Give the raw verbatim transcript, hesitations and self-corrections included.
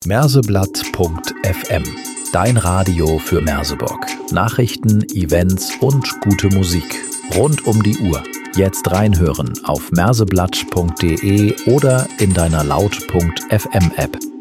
Merseblatt Punkt F M. Dein Radio für Merseburg. Nachrichten, Events und gute Musik. Rund um die Uhr. Jetzt reinhören auf merseblatt Punkt de oder in deiner Laut Punkt F M App.